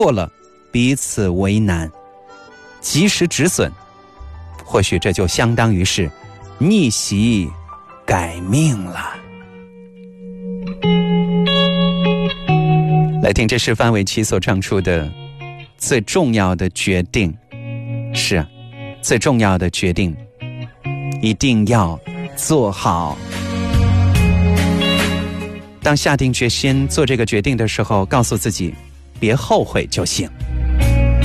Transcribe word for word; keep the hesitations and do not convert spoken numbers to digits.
过了，彼此为难，及时止损，或许这就相当于是逆袭改命了。来听，这是范玮琪所唱出的最重要的决定，是啊，最重要的决定一定要做好。当下定决心做这个决定的时候，告诉自己别后悔就行。